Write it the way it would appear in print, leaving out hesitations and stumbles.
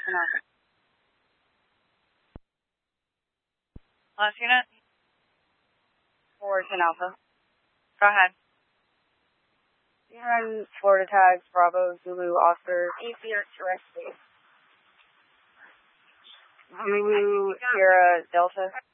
Listen up. Last unit? 410 Alpha. Go ahead. Behind Florida tags, Bravo, Zulu, Oscar. ACR direct, please. Honolulu, Sierra, Delta.